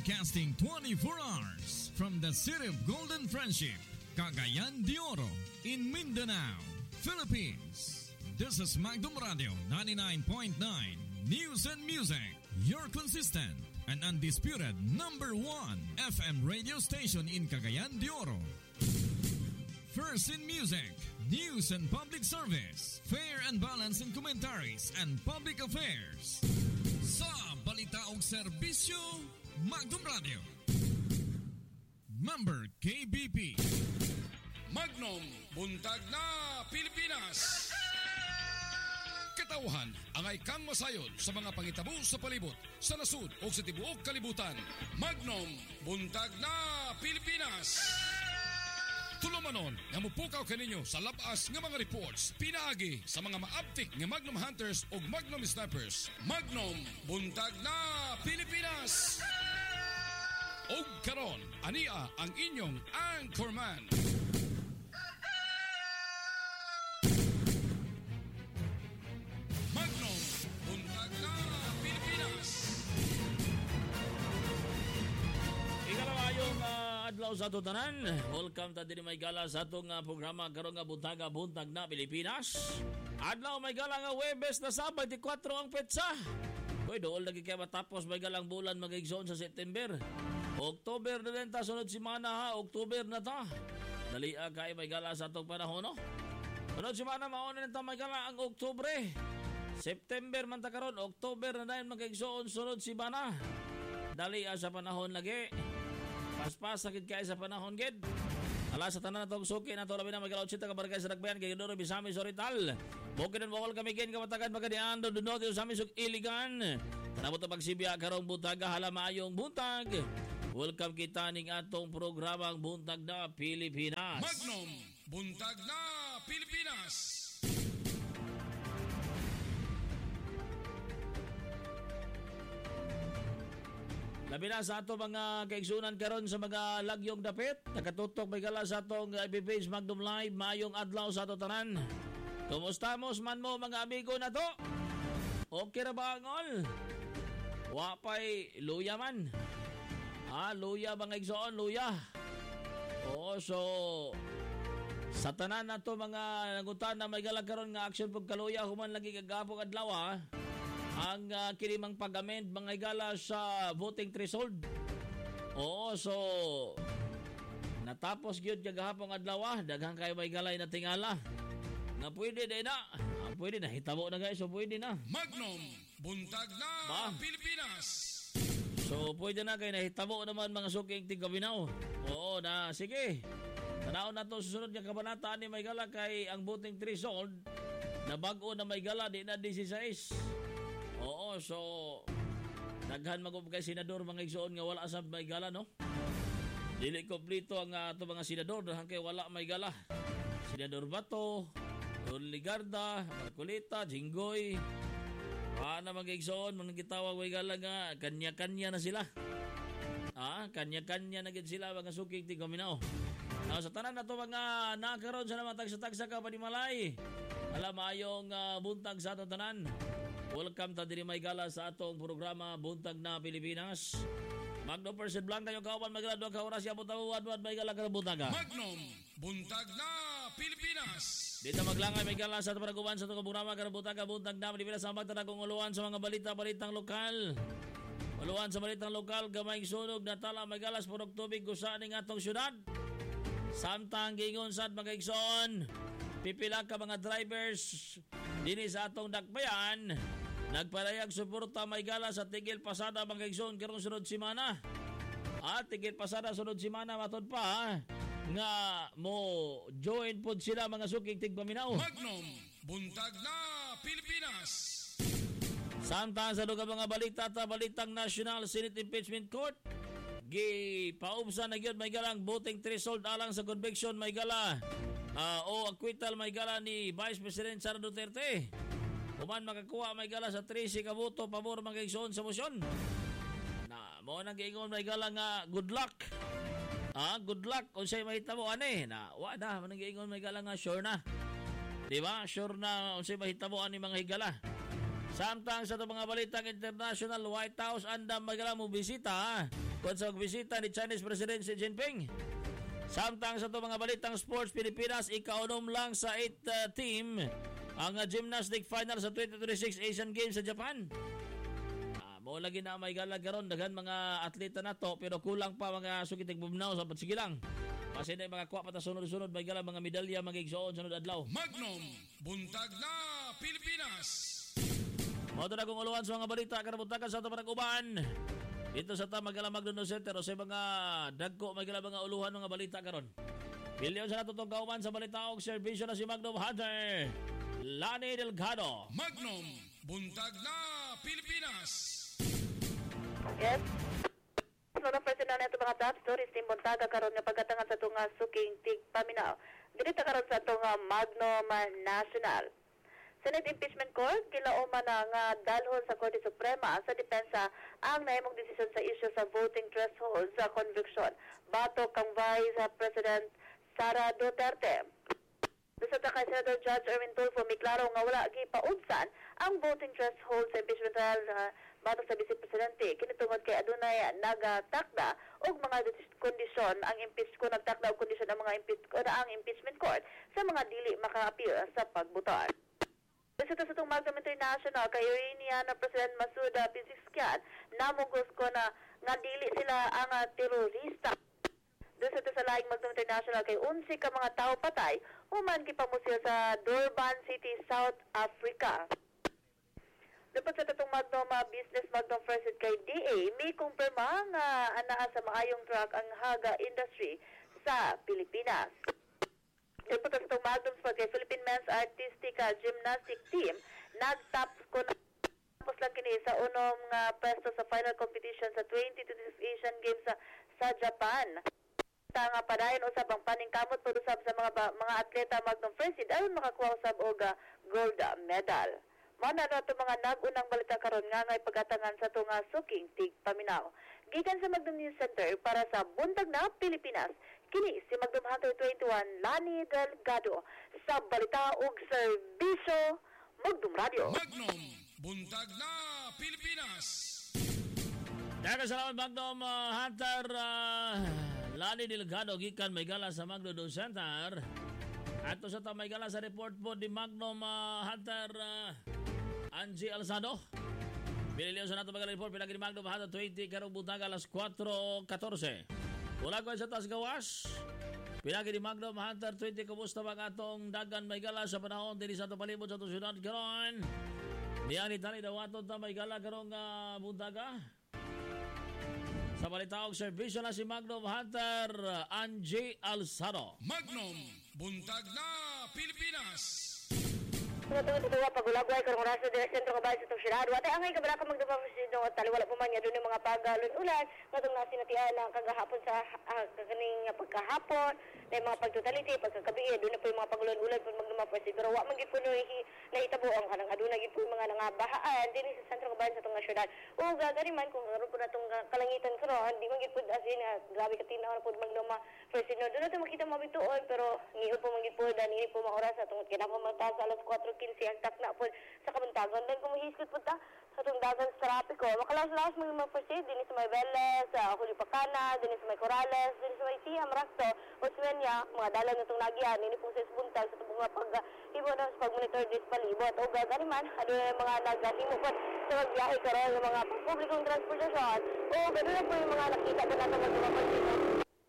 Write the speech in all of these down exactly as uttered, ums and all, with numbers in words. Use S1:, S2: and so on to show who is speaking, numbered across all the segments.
S1: Broadcasting twenty-four hours from the city of Golden Friendship, Cagayan de Oro, in Mindanao, Philippines. This is Magdum Radio ninety-nine point nine News and Music, your consistent and undisputed number one F M radio station in Cagayan de Oro. First in music, news and public service, fair and balanced in commentaries and public affairs. Sa balita og serbisyo, Magdum Radio. Member K B P.
S2: Magnum, buntag na Pilipinas. Katauhan, angay kang masayon sa mga pangitabo sa palibot, sa nasud o sa tibuok kalibutan. Magnum, buntag na Pilipinas. Tulumanon nga mupukaw kaninyo sa labas nga mga reports pinaagi sa mga maabtik nga Magnum Hunters o Magnum Snipers. Magnum, buntag na Pilipinas. Og karon, ania ang inyong anchorman. Magnum, buntag na Pilipinas.
S3: Ikarawayong uh, adlaw sa ato tanan. Welcome ta diri may gala sa atong uh, programa karon nga buntaga buntag na Pilipinas. Adlaw may gala nga Huwebes na sa twenty-four ang petsa. Hoy, dool lagi kay matapos may galang bulan magigsoon sa September. October na din ta sunod semana ha, October na ta. Dali kay may gala sa atong panahon no. Sunod semana mauna na ta may gala ang Oktubre. September man ta karon, October na din magigsoon sunod semana. Dali sa panahon lagi. Paspas sakit kay sa panahon gid. Ala sa tanan natong suki nato labi na magalaw sita ka barkay sa Ragbayan kay Doro Bisami Sorital. Bukid and bawal kami gin kamatagan magadian do dunot usami sug iligan. Tanamo ta pagsibya karong buntaga hala maayong buntag. Welcome kita ning atong programang Buntag na Pilipinas.
S2: Magnum, buntag na Pilipinas.
S3: Labi na sa ato mga kaigsunan karon sa mga lagyong dapit. Nakatutok may gala sa atong I P page Magnum Live. Mayong adlaw sa ato tanan. Kumusta mo man mo mga amigo na to? Okay ra ba ang all? Wapay luya man. Ah, luya mga igsoon, luya. Oo, so sa tanan na to mga nangutan na may gala karon nga action pag kaluya human lagi kagapong adlaw ha. Ang uh, kirimang pag-amend mga igala sa voting threshold. Oo, so natapos gyud kagahapon adlaw, daghang kayo may galay na tingala. Na pwede din na. Ah, pwede na hitabo na guys, so pwede na.
S2: Magnum, buntag na ba? Pilipinas.
S3: So pwede na kayo nahitabo naman mga suking tigabinaw. Oo na, sige. Tanaw na to susunod nga kabanata ni may gala kay ang voting threshold na bago na may gala di na sixteen. Oo, so daghan magub kay senador mga igsoon nga wala sa may gala no. Dili kompleto ang uh, to mga senador dahang kay wala may gala. Senador Bato, Don Ligarda, Marcolita, Jinggoy. Ah, na mga igsoon mga gitawag may gala nga kanya-kanya na sila. Ah, kanya-kanya na gid sila mga suking tigaminaw. Now, sa tanan na to mga nakaroon sa naman tagsa-tagsa ka pa ni Malay. Alam maayong uh, buntag sa atong tanan. Welcome ta diri may gala sa atong programa Buntag na Pilipinas. Magnum Percent Blanc tayo kauban magladwa ka oras yapon tawad may gala ka buntaga.
S2: Magnum, buntag na Pilipinas.
S3: Dito maglangay may gala sa paraguban sa itong programa ka buntaga Buntag na Pilipinas sa magtanagong uluan sa mga balita-balitang lokal. Uluan sa balitang lokal gamay sunog na tala may galas purok tubig gusa ning atong syudad. Samtang gingon sad mga igsoon, pipila ka mga drivers dinhi sa atong dakbayan. Nagparayag suporta may gala sa tigil pasada mga igsoon karong sunod semana. At tigil pasada sunod semana matod pa ha, nga mo join pod sila mga suking tigpaminaw.
S2: Magnum, buntag na Pilipinas.
S3: Samtang sa dugang mga balita ta balitang National Senate Impeachment Court gi paubsa na gyud may galang voting threshold alang sa conviction may gala uh, o acquittal may gala ni Vice President Sara Duterte. Human makakuha may gala sa thirteen ka boto pabor mga igsoon sa motion. Na mo nang giingon may gala nga good luck. Ah, good luck unsay mahitabo ani na wa na man giingon may gala nga sure na. Di ba? Sure na unsay mahitabo ani mga higala. Samtang sa itong mga balitang international, White House andam magala mo bisita kung sa bisita ni Chinese President Xi Jinping. Samtang sa itong mga balitang sports, Pilipinas ikaunom lang sa eight uh, team ang uh, gymnastic final sa twenty twenty-six Asian Games sa Japan. Uh, Mao lagi na may galag karon daghan mga atleta nato pero kulang pa mga sukitig bumnaw sa sige lang. Kasi na mga kuha pa ta sunod-sunod may galang mga medalya magigsoon sunod adlaw.
S2: Magnum Buntag na Pilipinas.
S3: Mao na kung uluhan sa mga balita karabutakan sa tabanag uban. Dito sa Tamag Magnono Center o sa mga dagko may mga uluhan mga balita karon. Milyon sa natutong kauban sa balita og serbisyo na si Magnum Hunter Lani Delgado.
S2: Magnum Buntag na Pilipinas.
S4: Yes. So na first na nato mga top stories team Buntaga karon nga pagkatangan sa tunga suking tig paminaw. Dito karon sa tunga Magnum National. Senate Impeachment Court kilauman na nga dalhon sa Korte Suprema sa depensa ang nahimong desisyon sa issue sa voting threshold sa conviction batok kang Vice President Sara Duterte. Bisa ta kay Senator Judge Erwin Tulfo may klaro nga wala gipaudsan ang voting threshold sa impeachment trial uh, batok sa Vice Presidente kini tungod kay adunay nagatakda og mga kondisyon ang impeach ko nagtakda og kondisyon ang mga impeach ko ang impeachment court sa mga dili maka-appeal sa pagbotar. Sa sa itong Magnum International kay Iranian na President Masoud Pezeshkian namugos ko na nga dili sila ang uh, terorista. Doon sa sa laing Magnum International kay unsi ka mga tao patay human gipamusil sa Durban City, South Africa. Dapat sa itong Magnum uh, Business Magnum President kay D A may kumpirma nga anaa sa maayong track ang Haga Industry sa Pilipinas. Dapat sa itong Magnum Sport kay Philippine Men's Artistic uh, Gymnastic Team nagtap ko na tapos lang kini sa unong uh, pwesto sa final competition sa twenty twenty-six Asian Games sa, sa Japan. Nga padayon usab ang paningkamot pud usab sa mga ba, mga atleta Magnum President aron makakuha usab og uh, gold medal. Mao na nato mga nag-unang balita karon nga ngay pagatangan sa tunga suking tig paminaw. Gikan sa Magnum News Center para sa Buntag na Pilipinas. Kini si Magnum Hunter twenty-one Lani Delgado sa balita ug serbisyo Magnum Radio.
S2: Magnum Buntag na Pilipinas.
S3: Daghang salamat Magnum uh, Hunter uh, Lani Delgado gikan may gala sa Magnum News Center. Ato sa tamay gala sa report po di Magnum uh, Hunter uh, Angie Alzado. Bililiw sa nato mga report pinagi ni Magnum Hunter twenty karong buntag alas four fourteen. Wala ko sa tas gawas. Pinagi ni Magnum Hunter twenty kumusta mga atong dagan may gala sa panahon diri sa atong palibot sa atong syudad karon. Diyan itali dawaton ta may gala karong uh, buntaga. Sa balita og serbisyo na si Magnum Hunter Angie Alzado.
S2: Magnum Buntag na Pilipinas.
S4: Tungod ito nga pagulagway karong oras sa direksyon ng kabayan sa itong syudad. Watay angay kabala ka magdumapasido at taliwala po man niya doon yung mga pagalun-ulan na itong nasinatian ng kagahapon sa uh, kaganing pagkahapon na yung mga pagtotality, pagkakabi doon na po yung mga pagalun-ulan po magdumapasido. Pero wak magiging po nahitabo ang kanang aduna gid po yung mga nangabahaan din sa sentro kabayan sa itong syudad. O gagari man kung karoon po na itong kalangitan karoon, di man gid po asin na grabe katinaw na po magdumapasido. Doon na ito makita mabituon pero ngiyod po magiging po dan ini po mga oras na tungod kaya na po magtaas alas four fifteen ang takna po sa kabantagan. Then kung mahiskot po ta sa itong dagan sa trapiko, makalas-las mga mga proceed, din sa may Veles, sa Hulipacana, din sa may Corales, din sa may Tiham, Rakto, Osmeña, mga dalan na itong nagyan, ini po sa Buntag, sa itong mga pag-ibo na sa pag-monitor din sa palibot. O gagaliman, ano yung mga nag-alimo po sa magbiyahe karoon, yung mga publikong transportasyon, o gano'n na po yung mga nakita po natin mag-imapansin.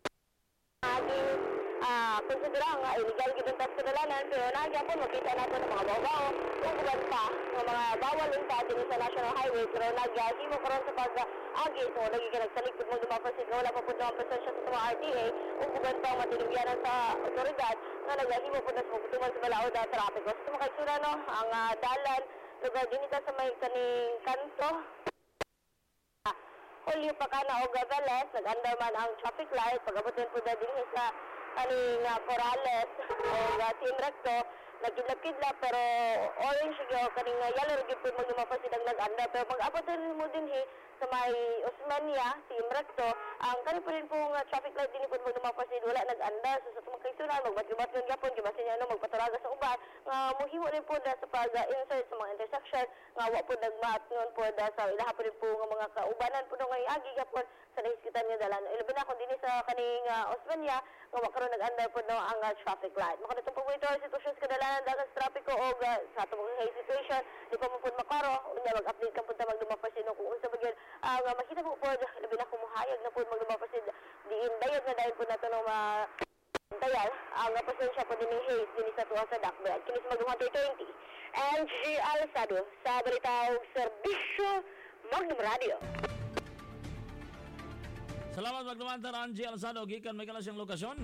S4: Aging Ah, konsidera nga illegal gid ang kasalanan pero nagya po makita nato ng mga babaw ug uban pa ng mga bawal unta dinhi sa National Highway pero nagya himo karon sa pag agi so lagi ka nagsalikod mo dumapasid nga wala pa pud ang presensya sa mga R T A ug uban pa ang matinugyanan sa otoridad nga nagya himo pud sa pagtuman sa balaod sa trapiko so makaisura no ang uh, dalan lugar dinhi ta sa may kaning kanto Julio Pacana o Veles nag-under man ang traffic light pag-abutin po na dinhi sa kaning uh, Corales o uh, Team Recto nagkidlap-kidlap pero orange siya kaning uh, yellow rin po maglumapasid ang nag-anda pero pag-abutin mo din hi sa may Osmania, si Imrecto, ang kani po rin pong uh, traffic light din po magdumapasid, wala nag-andar. So sa tumang kaisunan, magbat-bat yun gapon, gibasin niya ano, magpataraga sa uban, nga muhiwo rin po da sa pag-insert sa mga intersection, nga wa po nagmaat nun po da sa ilaha po rin po nga mga kaubanan po nung ngay agi gapon sa nahiskitan nga dalan. Ilabi na kung din sa kaning uh, Osmania, nga wakaroon nag-andar po no ang uh, traffic light. Makaditong pag-monitor situasyon sa kadalanan dagat sa trapiko o uh, sa atong hay situation, di pa mo po makaro, unya mag-update ka punta magdumapasid no kung unsa bagyan uh, nga makita po po, ilabi na kumuhayag na po magdumapasid diin dayod nga dahil po nato no ma Dayal, ang uh, pasensya po din ni Hayes din sa tuwa sa Dakbrad. Kinis mag-one twenty. And G. Alsado sa Balitaw Serbisyo Magnum Radio.
S3: Salamat magdumantar ang G. Alsado. Gikan may kalas yung lokasyon.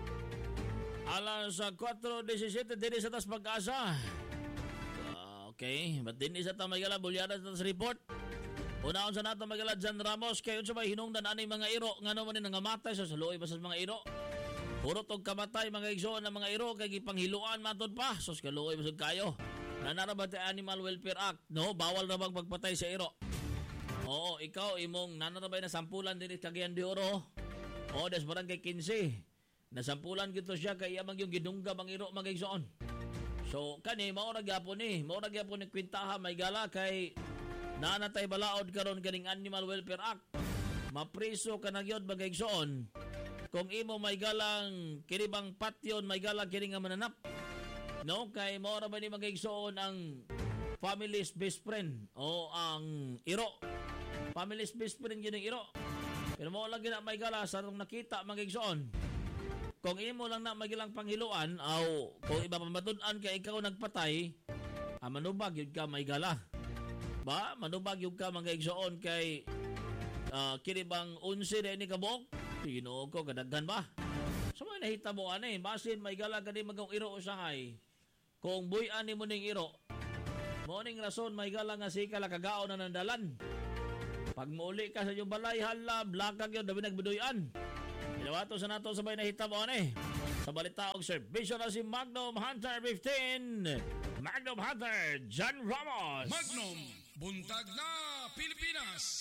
S3: Alas four seventeen din sa tas pag-asa. Uh, okay, but din sa ta may gala bulyada sa tas report. Unaon sa nato may gala Jan Ramos kayo sa may hinungdan ani mga iro nga naman ni nangamatay sa saluoy ba sa mga iro. Puro tog kamatay mga igsoon ng mga iro kay gipanghiluan matod pa. Sos kaluoy masud kayo. Nanarabati Animal Welfare Act, no? Bawal na bang pagpatay sa iro. Oo, ikaw imong nanarabay na sampulan din Cagayan de Oro. Oo, des barangay fifteen. Nasampulan gito siya kay amang yung gidungga ang iro mga igsoon. So kani mao ra gyapon ni, mao ra gyapon ni kwintaha may gala kay nanatay balaod karon kaning Animal Welfare Act. Mapriso ka na gyud mga igsoon. Kung imo may galang kiribang patyon, may galang kini nga mananap. No, kay mao ra ba ni magigsoon ang family's best friend o ang iro. Family's best friend yun ang iro. Pero mao lang gina may gala sa rong nakita magigsoon. Kung imo lang na magilang panghiluan aw kung iba pamatud-an kay ikaw nagpatay, ah, manubag yun ka may gala. Ba, manubag yun ka magigsoon kay uh, kiribang unsi na ini kabok. Ginoo ko kadaghan ba? So may nahita mo ani, basin may gala kani magong iro usahay. Kung buy-an nimo ning iro, mo ning rason may gala nga sika la kagaon na nandalan. Pag muuli ka sa iyong balay hala, blakag yun dabi nagbiduyan. Ilawato sa nato sabay nahita mo ani. Sa balita og serbisyo na si Magnum Hunter fifteen. Magnum Hunter John Ramos.
S2: Magnum buntag na Pilipinas.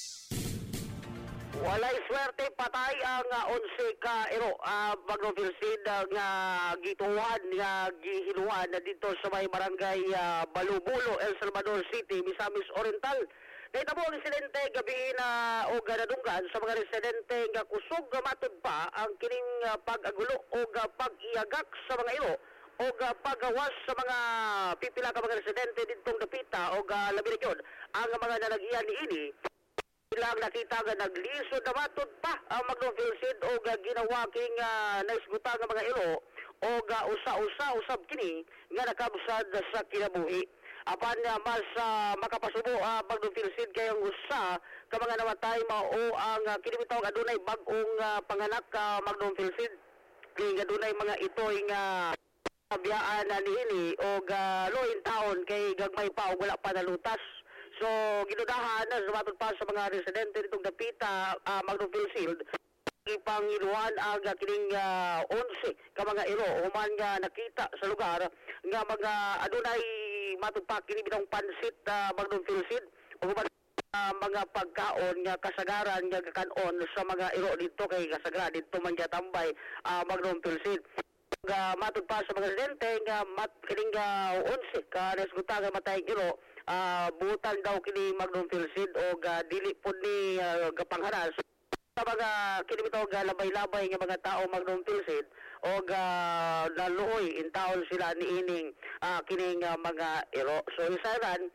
S5: Walay swerte patay ang uh, onse ka iro uh, Magnum Philseed uh, nga gituwan nga gihiluan na dito sa may barangay uh, Balubulo, El Salvador City, Misamis Oriental. Nahitabo ang residente gabi na o ganadunggan sa mga residente nga kusog nga matud pa ang kining uh, pag-agulo o uh, pag-iagak sa mga iro o uh, paggawas sa mga pipila ka mga residente ditong dapita o uh, labi na yun ang mga nalagian ni ini. Ilang nakita nga nagliso na matod pa ang Magnum Philseed o uh, ginawa king uh, naisguta nga mga ilo o uh, usa-usa usab kini nga nakabusad sa kinabuhi. Apan uh, mas uh, makapasubo ang uh, Magnum Philseed kayong usa ka mga namatay mao ang uh, kinibitaw nga adunay bag-ong uh, panganak ka uh, Magnum Philseed kay adunay mga itoy nga abiyaan na niini o uh, loin taon kay gagmay pa o wala pa nalutas. So, ginudahan na sumatod pa sa mga residente nitong dapita uh, Magnum Philseed ipangiluan ang uh, kining uh, onse ka mga iro human nga nakita sa lugar nga mga adunay matod pa kini bitong pansit uh, Magnum Philseed o human uh, mga pagkaon nga kasagaran nga kakanon sa mga iro dito kay kasagaran dito man tambay uh, Magnum Philseed. Nga matod pa sa mga residente nga mat kining uh, onse ka resguta nga matay iro Uh, butan daw kini Magnum Philseed o uh, dili po ni uh, gapangharas sa mga kini bitaw ga labay-labay nga mga tao Magnum Philseed o uh, naluoy in taon sila ni ining uh, kining uh, mga iro. So isaran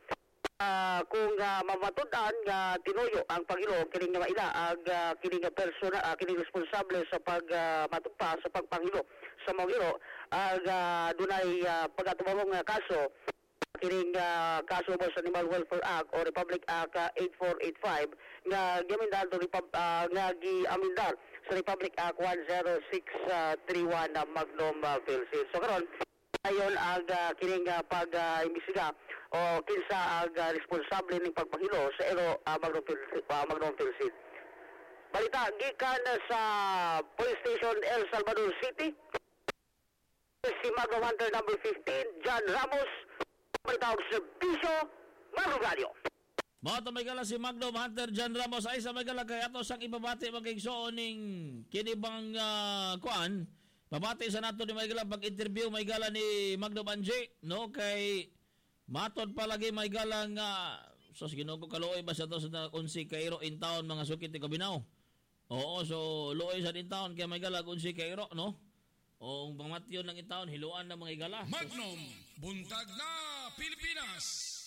S5: uh, kung uh, mamatud-an nga tinuyo ang pagilo kining nga maila ag uh, kining nga persona uh, kining responsable sa pag uh, matugpa sa pagpangilo sa mga iro ag uh, dunay uh, pagatubarong uh, kaso kining uh, kaso mo sa Animal Welfare Act o Republic Act uh, eighty-four eighty-five nga giamendar to Repub- uh, nga giamendar sa Republic Act one oh six thirty-one na uh, Magnum uh, Philseed. So karon ayon ang uh, kining uh, pag-imbestiga uh, o kinsa ang uh, responsable ning pagpahilo sa ero uh, Magnum Philseed, uh, Magnum Philseed. Balita gikan sa Police Station El Salvador City. Si Magnum Hunter number fifteen John Ramos. Balita og serbisyo Magnum Radio.
S3: Mao to may gala si Magnum Hunter John Ramos ay sa may gala kay ato sang ibabati magigsoon ning kini bang uh, kuan. Babati sa nato ni may gala pag-interview may gala ni Magnum Angie no kay matod palagi may gala nga so Ginoo ko kaluoy ba sa to sa unsi kairo in town mga sukit ti Kabinaw. Oo, so luoy sa din town kay may gala unsi kairo no. O ang pamatyon ng in town hiluan ng mga igala.
S2: Magnum Buntag na Pilipinas.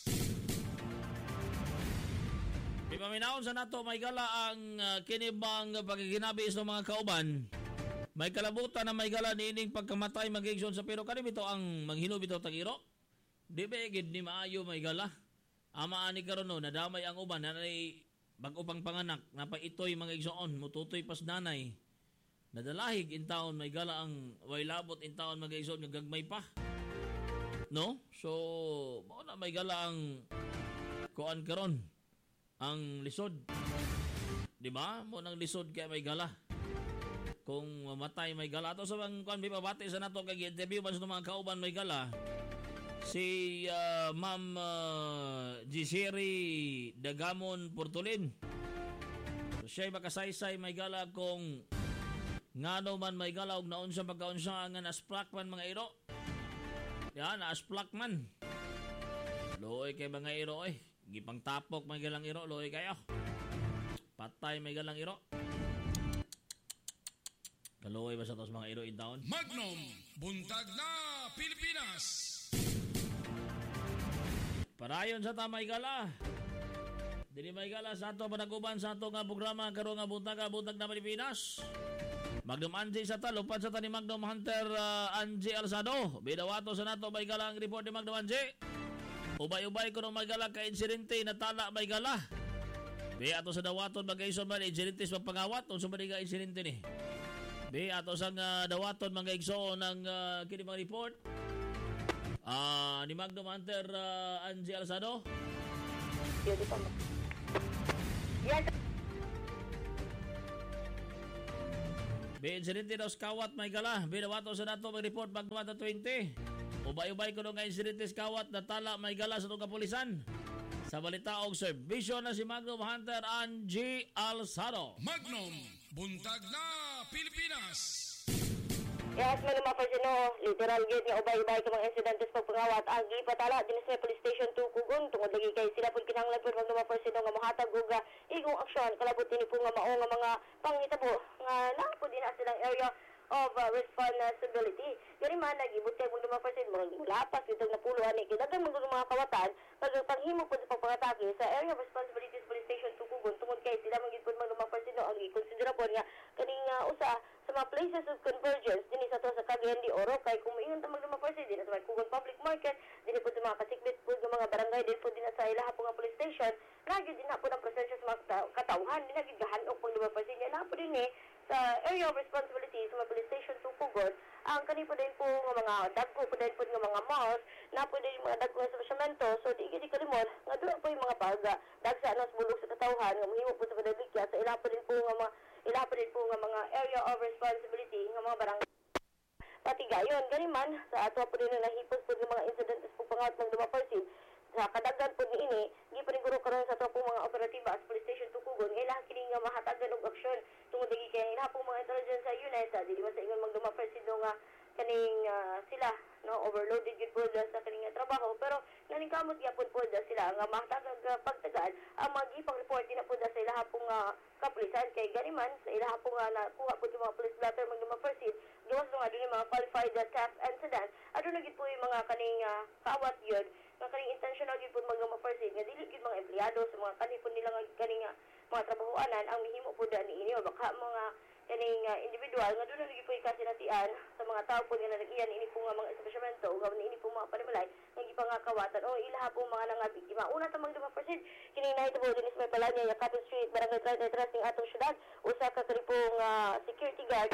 S3: Ipaminaon sa nato may gala ang uh, kinibang pagiginabi sa mga kauban. May kalabutan na may gala niining pagkamatay magigson sa pero kanim ito ang manghinog ito tagiro. Di ba gid ni maayo may gala. Ama ani karon no nadamay ang uban na bag-o pang panganak napa itoy mga igsoon mututoy pas nanay. Nadalahig in taon may gala ang way labot in taon mga igsoon nga gagmay pa. No? So mao na may gala ang kuan karon ang lisod. Di ba? Mo nang lisod kay may gala. Kung mamatay may gala ato sa bang kuan bibabati sa nato kay interview man sa mga kauban may gala. Si uh, Ma'am uh, Giseri Dagamon Portolin. So, siya'y makasaysay may gala kung ngano man may gala og naon sa pagkaunsa nga nasplak man mga iro. Yan, nasplak man. Loy kay mga iro eh. Gipang tapok may galang iro, loy kayo. Patay may galang iro. Kaluoy ba sa tos mga iro in town?
S2: Magnum Buntag na Pilipinas.
S3: Parayon sa tamay gala. Dili may gala sa ato panaguban sa ato nga programa karon nga buntag buntag na Pilipinas. Magnum Angie sa talupad sa tani Magnum Hunter uh, Angie Alzado. Bidawato sa nato may gala ang report ni Magnum Angie. Ubay-ubay ko may gala ka insidente na tala may gala. Be ato sa dawaton bagayson man insidente sa pangawat unsa man nga insidente ni. Be ato sang uh, dawaton mga igsoon ng uh, kini mga report. Ah, uh, ni Magnum Hunter uh, Angie Alzado.
S4: Yun, di pa mo. Yes.
S3: Be insidente daw skawat may gala. Be dawato sa nato may report Magnum Hunter twenty. Ubay-ubay ko nga insidente skawat na tala may gala sa itong kapulisan. Sa balita og serbisyo na si Magnum Hunter Angie Alzado.
S2: Magnum Buntag na Pilipinas.
S4: Yes, may lumapasino, literal gate nga ubay-ubay ka mga insidentes pagpangawat ang gipatala din sa police station two Kugon tungod lagi kay sila pud kinahanglan pud mag lumapasino nga mohatag og igong aksyon kalabot ini po nga mao nga mga panghitabo nga naa pud din silang area of uh, responsibility. Gani man nagibot kay mga percent mga lapas itong napulo ani kay daghan mga mga kawatan pag panghimo pud sa pagpangatake sa area of responsibilities police station two Kugon tungod kay sila man gid pud mga percent ang gikonsiderabon nga kaning uh, usa sa mga places of convergence dinhi sa to sa Cagayan de Oro kay kung ingon ta mga percent dinhi sa mga Kugon public market dinhi pud sa mga kasikbit pud nga mga barangay dinhi pud dinhi sa ilaha pud nga police station lagi din na pud ang presensya sa mga katawhan dinhi gid gahanok pud mga percent nga na pud dinhi sa area of responsibility sa mga police station two Kugon ang kani po din po nga mga dagko po din po nga mga malls na po din mga dagko nga establishmento so di gid kalimot nga doon po yung mga pagga dagsa nas bulog sa katawhan nga mahimo po sa padaligya sa ila po din po nga mga ila po din po nga mga area of responsibility nga mga barangay patigayon gani man sa ato po din na nahipos po ng mga incidents po pangat ng dumapersin sa kadaghan po ni ini di pa rin guro karon sa ato po mga operatiba sa police station two Kugon nga ilang kini nga mahatagan og aksyon tungod lagi kay ilang po mga intelligence sa unit sa dili man sa ingon magdumapersin nga kaning uh, sila no overloaded gid po sa kaning trabaho pero naning kamot gyapon po sila nga mahatag uh, pagtagaan ang mga gipang report din po sa ilaha pong uh, kapulisan kay ganiman sa ilaha pong uh, nakuha po yung mga police blotter magdumapersin gawas nga din mga qualified uh, theft incident aduna gid po yung mga kaning uh, kawat yun nga kaning intentional gid po magdumapersin nga dili gid mga empleyado sa mga kaning po nila nga kaning uh, mga trabahoanan ang mihimo po da niini o baka mga kaning uh, individual nga doon na lagi po ikasinatian sa mga tao po nga nag-iyan ini po nga mga establishmento o gawin ini po mga panimalay nga gipangakawatan o ilaha po mga nang biktima una ta magdumapersin kini nahitabo din is may palanya Yakapin Street Barangay thirty-three ning atong syudad usa ka kani pong uh, security guard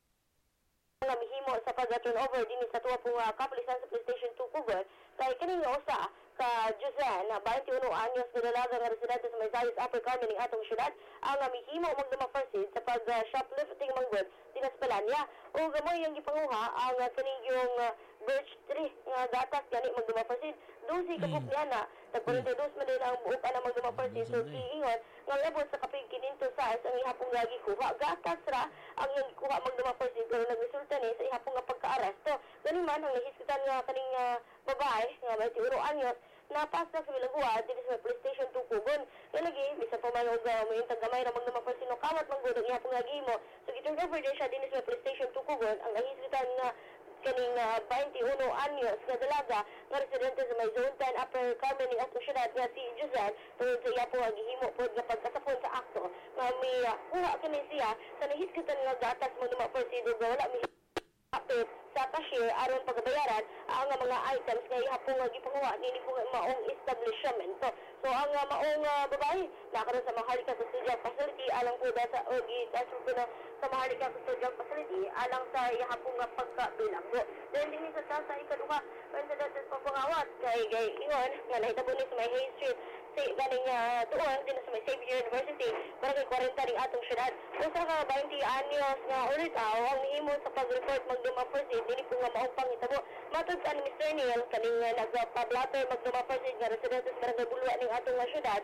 S4: nga mihimo sa pag-turnover din sa tuwa pong uh, kapulisan sa police station two Kugon kay kini nga usa ka Josan na twenty-one anyos na dalaga nga residente sa Mayzayas Upper Carmen ning atong syudad ang mihimo magdumapersin sa pag uh, shoplifting manggod dinas Palanya o gamoy ang gipanguha ang uh, kaning yung uh, birch tree nga gatas gani magdumapersin twelve ka book niya na. Tag forty-two man din ang buok anang magduma person. So giingon nga level sa kapig kininto size ang ihapong gagi kuha. Gatas ra ang yung kuha magduma person pero nagresulta ni sa ihapong nga pagka-aresto. Gani man ang nahisgutan nga kaning uh, babae nga may tiuro anyos napas na sa Bilagua dito sa PlayStation two kugon. Kaya lagi, bisa pa man og may tagamay na magduma person no kawat manggod ang ihapong gagi mo. So gitong over din siya din sa PlayStation two kugon ang nahisgutan nga kaning uh, twenty-one anyos nga dalaga nga residente sa may Zone ten Upper Carmen ni atong syudad nga si Josel tungod sa iya po nga gihimo pod nga pagkasapon sa akto nga may uh, kuha kini siya sa nahisgutan nga gatas mo duma persido nga wala mi apit sa cashier aron pagbayaran ang mga items nga ihapon nga gipanguha nini po maong establishment. So ang uh, maong uh, babae nakaroon sa Maharlika Custodial Facility alang po sa o gi-transfer po na sa Maharlika Custodial Facility alang sa ihapon nga pagkabilanggo. Then din sa tasa ikaduha incident sa pangawat kay gay ingon nga nahitabo ni sa may Hay Street si ganing uh, tuon din sa may Xavier University barangay forty ring atong syudad. Usa ka twenty anyos nga uritaw ang nihimo sa pag-report magduma first aid dili po nga maong pangitabo. Matod sa ni Mister Neil kaning uh, nagpa-blatter magduma first aid nga residente sa barangay Bulwa ning atong uh, syudad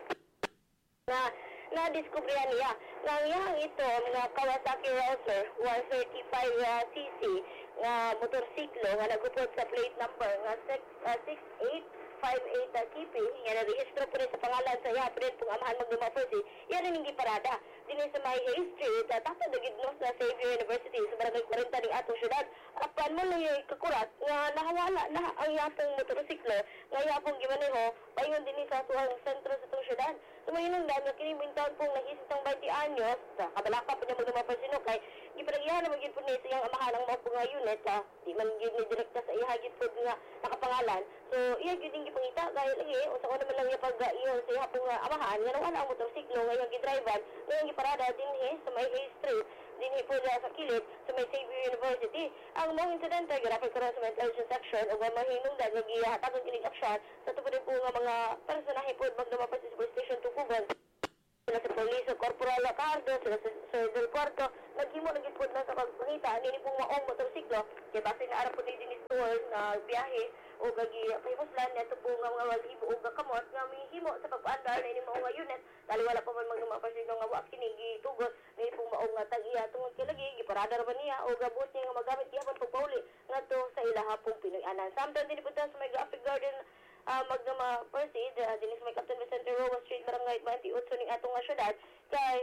S4: na na-discoveryan niya nga iyang ito nga Kawasaki Rouser one thirty-five C C nga motorsiklo nga nagupot sa plate number nga six eight five eight uh, K P nga na-rehistro po rin sa pangalan sa iya pero pong amahan magduma first aid yan ang hindi parada din sa may Hay Street uh, tapos nagidnos na Xavier University sa barangay forty ning atong syudad apan mo lang yung kakurat nga nahawala na ang yapong motorsiklo nga yapong gimaneho payon din sa tuwang sentro sa itong syudad. Sumayunong dahil nga kinibintaon pong nahisitang twenty anyos sa kabalaka po niya magduma first aid kay gipanagyahan naman gid po ni siyang amahan ang mga po nga unit uh, di man gid ni direkta sa iya gid po nga nakapangalan. So iya gid din gipangita kay lagi usa ko naman lang iya pag uh, iyon sa iya pong uh, amahan nga wala ang motorsiklo nga yung gidriver nga yung giparada dinhi sa may Hay Street dinhi po sa kilid sa may Xavier University. Ang mga insidente girapay karon sa intelligence section ug mahinungdan nga gihatagon kining aksyon sa tupad po nga mga personahe po magduma pa sa police station tukugon sila sa police Corporal Lacardo sila sa Sir Del Puerto naghimo na gid po na sa pagpangita nini pong maong motorsiklo kay base na ara po din ni store na biyahe o gagi kay Muslan neto po nga mga walibo o kamot nga mihimo sa pagpaandar na ini mga unit dali wala pa man mga personahe nga wa kini gitugot nini pong maong nga tag-iya tungod kay lagi giparada ra ba niya o gabot niya nga magamit gihapon pagpauli ngadto sa ilaha pong Pinoy-anan. Samtang din po sa may Graphic Garden uh, magduma first aid uh, din sa may Captain Vicente Roa Street barangay twenty-eight ning atong syudad kay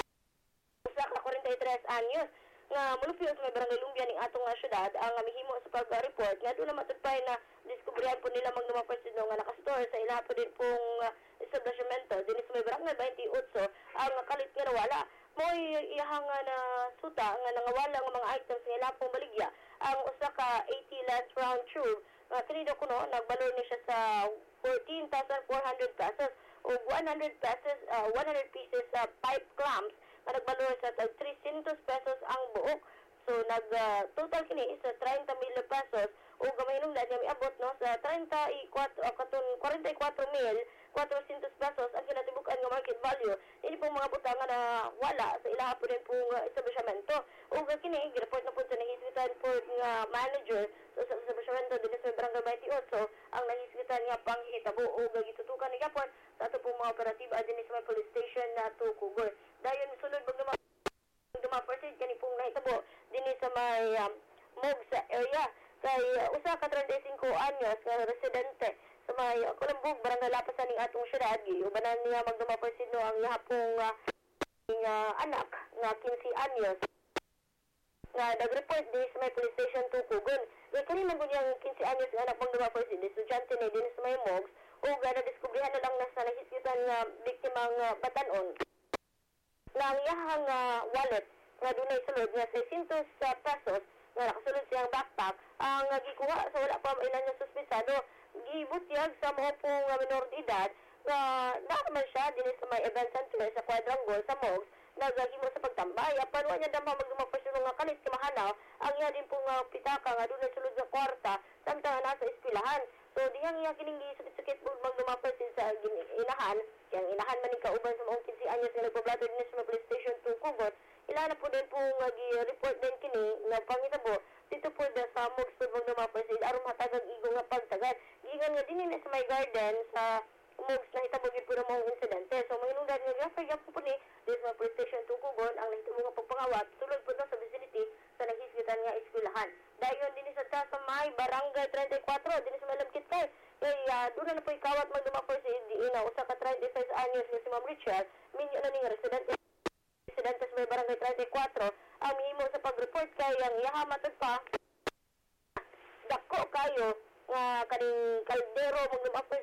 S4: usa ka forty-three anyos nga mulupyo sa may barangay Lumbia ning atong syudad ang mihimo sa pag-report nga doon na matudpay na diskubrihan po nila magduma first aid nga nakastore sa ilaha po din pong uh, establishmento din sa may barangay twenty-eight ang kalit nga nawala mo iyahang na suta nga nangawala nga mga items nga ila pong baligya ang usa ka eighty last round tube nga kinido kuno nagbalor ni siya sa fourteen thousand four hundred pesos o one hundred pesos uh, one hundred pieces sa uh, pipe clamps nga nagbalor sa three hundred pesos ang buok. So nag uh, total kini is sa thirty mil pesos o gamay nung dahil nga miabot no sa thirty-four uh, katon forty-four mil four hundred pesos ang kinatibukan nga market value. Ini pong mga butang na wala sa ilaha po din pong uh, establishmento. O kini gireport na po sa nahisgitan po nga manager so, sa establishmento din sa barangay twenty-eight ang nahisgitan nga panghitabo o gagitutukan ni Gapon sa ato pong mga operatiba din sa may police station na Tukugor. Dayon sunod pag duma first aid kani pong nahitabo din sa may um, Mog sa area kay uh, usa ka thirty-five anyos nga residente sa may uh, Colambog barangay Lapasan ning atong syudad giubanan niya magduma first aid no ang ihapong uh, uh, anak nga fifteen anyos nga nag-report din sa may police station Tukugon. Kaya kani man gud yang fifteen anyos nga anak magduma first aid estudyante ni din sa may Mogs o ga na-diskubrihan na lang na sa nahisgitan nga biktima nga batan-on nga ang iyahang uh, wallet nga dunay sulod nga six hundred pesos nga nakasulod siyang backpack ang uh, gikuha sa wala pa ilan nga suspisado gibutyag sa mga pong uh, minor de edad nga naman siya din sa may event center sa Quadrangle sa Mogs nagahimo sa pagtambay apan wa niya damang magdumapasyon nga kalit kimahanaw ang iya din pong uh, pitaka nga dunay sulod sa kwarta samtang nasa eskwelahan. So dihang iya kining sakit-sakit pud magdumapasyon sa inahan yang inahan man ni kauban sa mga fifteen anyos nga nagpablato din sa police station Tukugon ila na po din po nga gi-report din kini nga pangitabo dito po sa Mogs pud magdumapasyon aron matagag igo nga pagtagad ingon nga dinhi na sa may garden sa Mugs na hitabog po ng mga insidente. So, mahinungdan nga gapay gapo po ni this mga police station Tukugon ang nahitabo nga pagpangawat sulod po na sa vicinity sa naghisgitan nga eskwelahan. Dayon din sa ta sa may barangay thirty-four din sa Malabkit kay kay uh, doon na po ikawat magdumapoy sa Indiina usa ka thirty-five anyos nga si Ma'am Richard minyo na ning residente residente sa may barangay thirty-four ang mihimo sa pag-report kay ang iyaha matod pa dako kayo nga kaning kaldero magdumapoy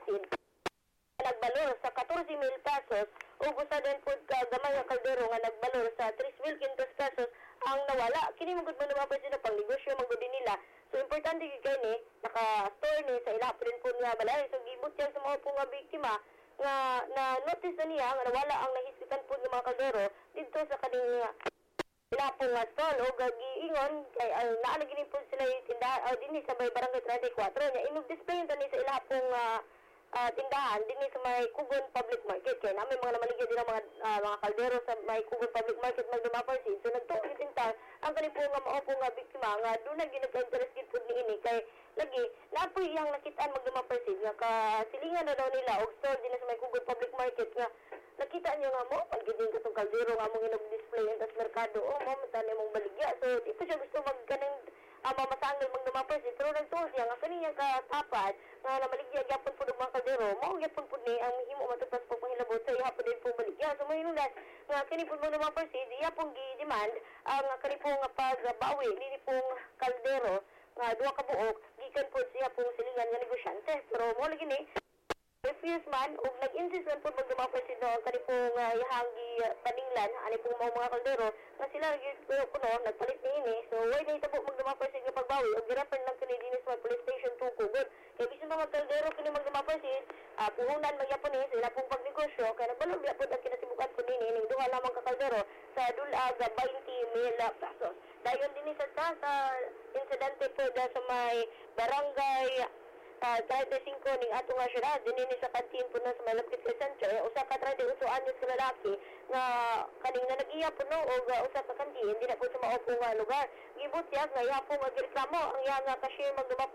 S4: nagbalor sa fourteen mil pesos ug usa din pud ka gamay nga kaldero nga nagbalor sa three mil quintos pesos ang nawala kini magud man mapay sila pang negosyo magud nila so importante gyud kay ni naka-store ni sa ila pud pud nga balay so gibot yan sa mga pong nga biktima nga na notice na niya nga nawala ang nahisgitan pud nga mga kaldero didto sa kaning ila pong nga stall o giingon kay uh, naala gini pud sila tindahan uh, dinhi sa may barangay thirty-four nya imong display ta ni sa ila pong uh, Uh, tindahan din sa may Kugon Public Market kaya namin mga namaligya din ang mga uh, mga kaldero sa may Kugon Public Market magdumaparsin so nagtuon tinta ang kani po nga mao po nga biktima nga doon na ginag-interest gid pud niini kay lagi napoy iyang nakitaan magdumaparsin nga kasilingan na daw nila og store din sa may Kugon Public Market nga nakita niyo nga mo pag gid katong kaldero nga mo ginag-display sa merkado o mo man imong baligya so di pa siya gusto magkanang ang uh, mamasangil magdumaparsin pero nagtuon siya nga kaniyang katapad nga namaligya gyapon pud og mga kaldero mao gyapon pud ni ang himo matupas pag panghilabot sa iya pud po baligya so mahinulat nga kini pud mo naman persid iya pong gi-demand ang uh, kani pong pagbawi nini pong kaldero nga duha ka buok gikan pud siya pong silingan nga negosyante pero mo lagi ni refuse man ug nag-insist man pud magdumaparsid no kani pong uh, iyang paninglan ani pong mga kaldero nga sila gyud kuno nagpalit niini so way na itabo magdumaparsid nga pagbawi ug girapan lang kini dinhi sa police station Tukugon kaya bisan mga kaldero kini magdumaparsid uh, puhunan magyapon ni sa ila pong pagnegosyo kaya nagbalog gyapon ang kinasibukan po nini ning duha lamang ka kaldero sa dulag twenty mil pesos dayon dinhi sa ta sa insidente po da sa may barangay Uh, thirty-five ning ato nga syudad dinhi sa kantin po na sa Malabkit Center usa ka thirty-eight anyos ka lalaki nga kaning na nag-iya po no og uh, usa ka kantin hindi na po sa mao po nga lugar gibot siya nga iya po nga gireklamo ang iya nga cashier magdumapo